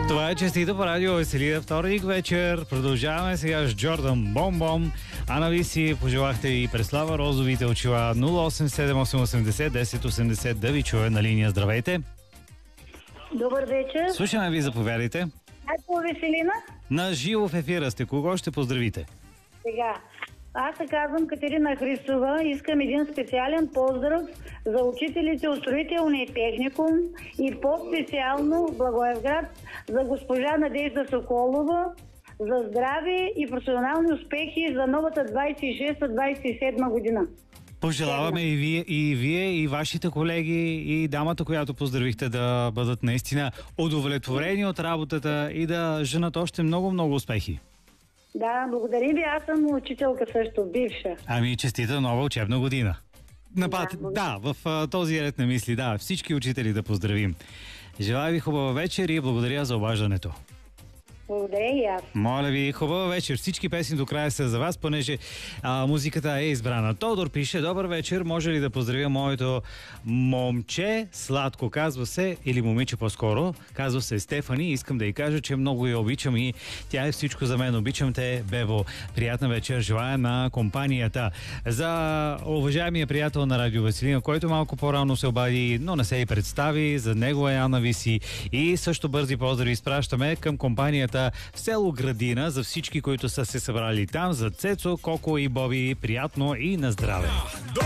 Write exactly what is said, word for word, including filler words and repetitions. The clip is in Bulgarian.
Това е честито по радио Веселия вторник вечер. Продължаваме сега с Джордан Бом Бом. Ана, ви си пожелахте и Преслава розовите очила. Нула осем седем осем осемдесет десет осемдесет да ви чуе на линия. Здравейте. Добър вечер. Слушаме ви, заповядайте. Ето Веселина. На живо в ефира сте. Кого ще поздравите? Сега. Аз се казвам Катерина Христова. Искам един специален поздрав за учителите от строителния техникум и по-специално в Благоевград за госпожа Надежда Соколова, за здраве и професионални успехи за новата двадесет и шеста двадесет и седма година. Пожелаваме и вие, и вие, и вашите колеги, и дамата, която поздравихте, да бъдат наистина удовлетворени от работата и да женат още много-много успехи. Да, благодаря ви. Аз съм учителка също, бивша. Ами, честита нова учебна година. Напад, Да, да, в а, този ред на мисли, да, всички учители да поздравим. Желая ви хубава вечер и благодаря за обаждането. Благодаря и аз. Моля ви, хубава вечер. Всички песни до края са за вас, понеже а, музиката е избрана. Тодор пише: добър вечер, може ли да поздравя моето момче, сладко казва се, или момиче по-скоро, казва се Стефани. Искам да й кажа, че много я обичам и тя е всичко за мен. Обичам те, Бебо. Приятна вечер желая на компанията. За уважаемия приятел на Радио Веселина, който малко по-рано се обади, но не се и представи, за него е Ана Виси. И също бързи поздрави изпращаме към компанията в село Градина за всички, които са се събрали там, за Цецо, Коко и Боби. Приятно и на здраве!